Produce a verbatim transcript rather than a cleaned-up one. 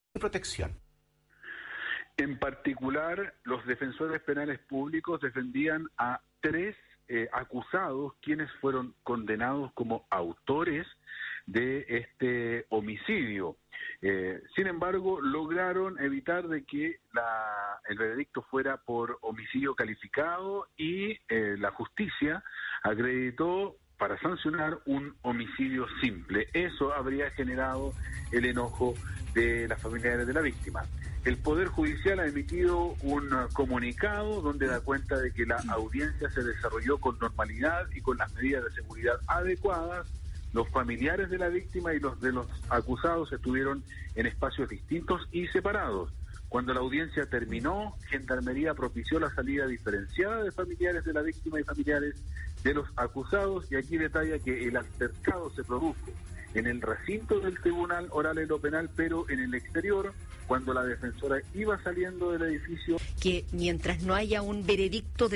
protección. En particular, los defensores penales públicos defendían a tres eh, acusados, quienes fueron condenados como autores de este homicidio. Eh, sin embargo, lograron evitar de que la, el veredicto fuera por homicidio calificado y eh, la justicia acreditó para sancionar un homicidio simple. Eso habría generado el enojo de las familiares de la víctima. El Poder Judicial ha emitido un comunicado donde da cuenta de que la audiencia se desarrolló con normalidad y con las medidas de seguridad adecuadas. Los familiares de la víctima y los de los acusados estuvieron en espacios distintos y separados. Cuando la audiencia terminó, Gendarmería propició la salida diferenciada de familiares de la víctima y familiares de los acusados, y aquí detalla que el altercado se produjo en el recinto del Tribunal Oral en lo Penal, pero en el exterior, cuando la defensora iba saliendo del edificio. Que mientras no haya un veredicto de